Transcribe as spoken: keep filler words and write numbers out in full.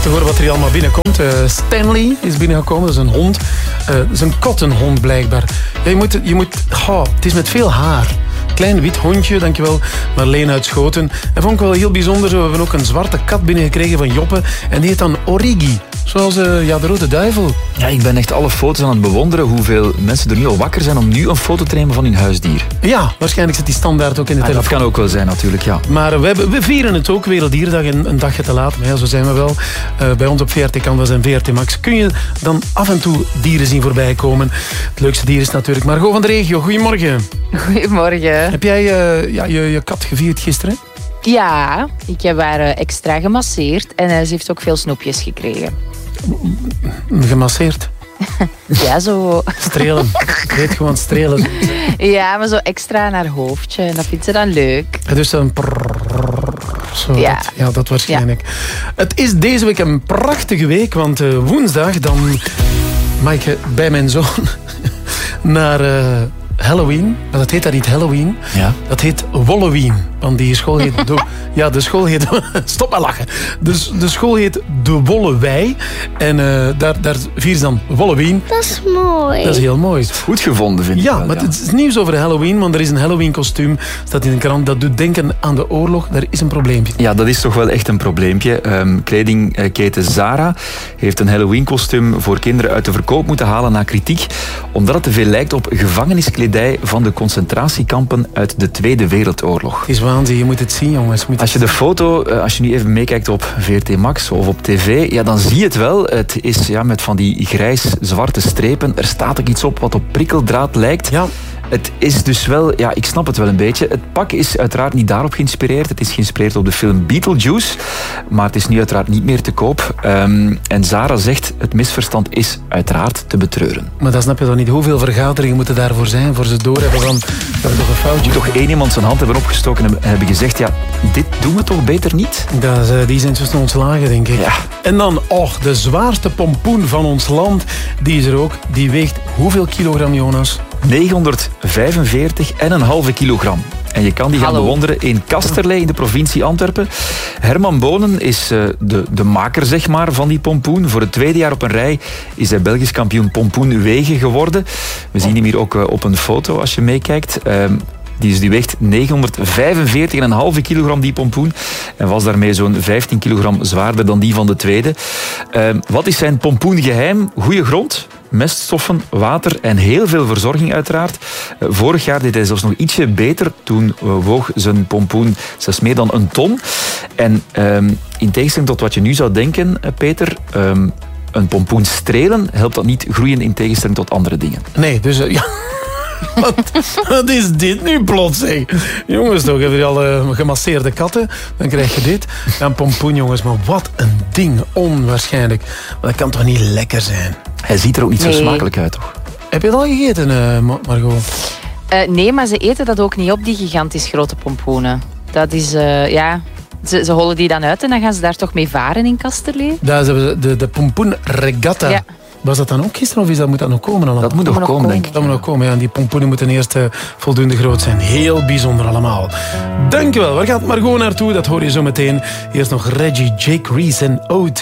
Prachtig hoor wat er hier allemaal binnenkomt. Uh, Stanley is binnengekomen, dat is een hond. Uh, dat is een kottenhond blijkbaar. Ja, je moet, je moet, oh, het is met veel haar. Klein wit hondje, dankjewel Marleen uit Schoten. En vond ik wel heel bijzonder, we hebben ook een zwarte kat binnengekregen van Joppe. En die heet dan Origi. Zoals uh, ja, de Rode Duivel. Ja, ik ben echt alle foto's aan het bewonderen. Hoeveel mensen er nu al wakker zijn om nu een foto te nemen van hun huisdier. Ja, waarschijnlijk zit die standaard ook in de ah, telefoon. Dat kan ook wel zijn natuurlijk, ja. Maar we, hebben, we vieren het ook, Werelddierendag, een, een dagje te laat. Maar ja, zo zijn we wel. Uh, bij ons op V R T Canvas en V R T Max kun je dan af en toe dieren zien voorbij komen. Het leukste dier is natuurlijk Margot van de regio. Goedemorgen. Goedemorgen. Heb jij uh, ja, je, je kat gevierd gisteren? Ja, ik heb haar uh, extra gemasseerd en uh, ze heeft ook veel snoepjes gekregen. Gemasseerd? Ja, zo... Strelen. Het heet gewoon strelen. Ja, maar zo extra aan haar hoofdje. En dat vindt ze dan leuk. En dus een prrrr, zo ja. Dat, ja, dat waarschijnlijk. Ja. Het is deze week een prachtige week, want uh, woensdag dan mag ik bij mijn zoon naar uh, Halloween. Maar dat heet daar niet Halloween. Ja. Dat heet Wolloween. Want die school heet... Do- ja, de school heet... Stop maar lachen. De, de school heet De Wollewei. En uh, daar, daar vieren ze dan Wolloween. Dat is mooi. Dat is heel mooi. Goed gevonden, vind ik Ja, wel, maar ja. het is nieuws over Halloween, want er is een Halloween-kostuum. Staat in de krant. Dat doet denken aan de oorlog. Daar is een probleempje. Ja, dat is toch wel echt een probleempje. Um, kledingketen Zara heeft een Halloween-kostuum voor kinderen uit de verkoop moeten halen na kritiek, omdat het te veel lijkt op gevangeniskledij van de concentratiekampen uit de Tweede Wereldoorlog. Het is waanzin, je moet het zien, jongens. Moet als je de foto, als je nu even meekijkt op V R T Max of op tv, ja, dan zie je het wel. Het is ja, met van die grijs-zwarte strepen. Er staat ook iets op wat op prikkeldraad lijkt. Ja. Het is dus wel, ja, ik snap het wel een beetje. Het pak is uiteraard niet daarop geïnspireerd. Het is geïnspireerd op de film Beetlejuice. Maar het is nu uiteraard niet meer te koop. Um, en Zara zegt, het misverstand is uiteraard te betreuren. Maar dat snap je dan niet. Hoeveel vergaderingen moeten daarvoor zijn, voor ze doorhebben van, dat is toch een foutje. Moet toch één iemand zijn hand hebben opgestoken en hebben gezegd, ja, dit doen we toch beter niet? Dat, uh, die zijn tussen ontslagen, denk ik. Ja. En dan, och, de zwaarste pompoen van ons land, die is er ook. Die weegt hoeveel kilogram, Jonas? negenhonderdvijfenveertig komma vijf kilogram. En je kan die gaan Hallo. bewonderen in Kasterlee in de provincie Antwerpen. Herman Bonen is uh, de, de maker, zeg maar, van die pompoen. Voor het tweede jaar op een rij is hij Belgisch kampioen pompoenwegen geworden. We zien hem hier ook uh, op een foto als je meekijkt. Uh, Die, dus die weegt negenhonderdvijfenveertig komma vijf kilogram, die pompoen. En was daarmee zo'n vijftien kilogram zwaarder dan die van de tweede. Uh, wat is zijn pompoengeheim? Goede grond, meststoffen, water en heel veel verzorging uiteraard. Uh, vorig jaar deed hij zelfs nog ietsje beter. Toen uh, woog zijn pompoen zelfs meer dan een ton. En uh, in tegenstelling tot wat je nu zou denken, uh, Peter... Uh, een pompoen strelen helpt dat niet groeien in tegenstelling tot andere dingen. Nee, dus... Uh, ja. Wat, wat is dit nu plots, zeg? Jongens, toch, hebben jullie al uh, gemasseerde katten? Dan krijg je dit. Ja, een pompoen, jongens, maar wat een ding. Onwaarschijnlijk. Maar dat kan toch niet lekker zijn? Hij ziet er ook niet Nee. zo smakelijk uit, toch? Heb je het al gegeten, uh, Margot? Uh, nee, maar ze eten dat ook niet op, die gigantisch grote pompoenen. Dat is, uh, ja... Ze, ze hollen die dan uit en dan gaan ze daar toch mee varen in Kasterlee? Daar hebben we de, de pompoen regatta. Ja. Was dat dan ook gisteren of is dat, moet dat nog komen allemaal? Dat moet nog nog komen, komen. denk ik. Dat moet nog komen, ja. En die pompoenen moeten eerst uh, voldoende groot zijn. Heel bijzonder allemaal. Dankjewel. Waar gaat Margot naartoe? Dat hoor je zo meteen. Eerst nog Reggie, Jake Reese en O T.